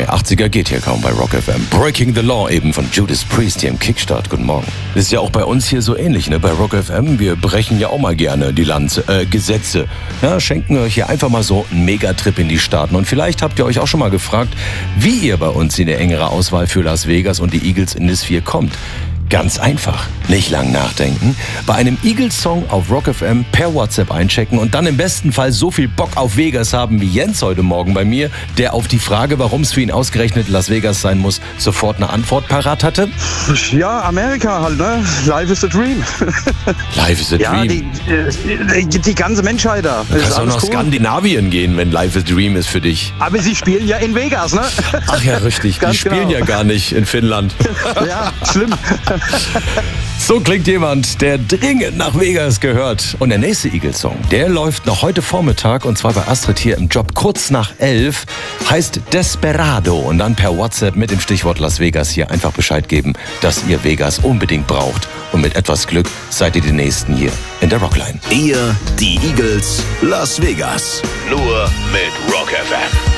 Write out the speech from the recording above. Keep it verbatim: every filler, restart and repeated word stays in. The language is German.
achtziger geht hier kaum bei Rock F M. Breaking the Law eben von Judas Priest hier im Kickstart. Guten Morgen. Das ist ja auch bei uns hier so ähnlich, ne? Bei Rock F M, wir brechen ja auch mal gerne die Lanze, äh, Gesetze. Ja, schenken euch hier einfach mal so einen Megatrip in die Staaten. Und vielleicht habt ihr euch auch schon mal gefragt, wie ihr bei uns in der engere Auswahl für Las Vegas und die Eagles in das Vier kommt. Ganz einfach. Nicht lang nachdenken. Bei einem Eagles-Song auf Rock F M per WhatsApp einchecken und dann im besten Fall so viel Bock auf Vegas haben wie Jens heute Morgen bei mir, der auf die Frage, warum es für ihn ausgerechnet Las Vegas sein muss, sofort eine Antwort parat hatte. Ja, Amerika halt, ne? Life is a dream. Life is a ja, dream. Die, die, die ganze Menschheit da. Du kannst auch nach cool. Skandinavien gehen, wenn Life is a dream ist für dich. Aber sie spielen ja in Vegas, ne? Ach ja, richtig. Die spielen genau. ja gar nicht in Finnland. Ja, schlimm. So klingt jemand, der dringend nach Vegas gehört. Und der nächste Eagles-Song, der läuft noch heute Vormittag und zwar bei Astrid hier im Job kurz nach elf, heißt Desperado. Und dann per WhatsApp mit dem Stichwort Las Vegas hier einfach Bescheid geben, dass ihr Vegas unbedingt braucht. Und mit etwas Glück seid ihr die Nächsten hier in der Rockline. Ihr, die Eagles, Las Vegas. Nur mit Rock F M.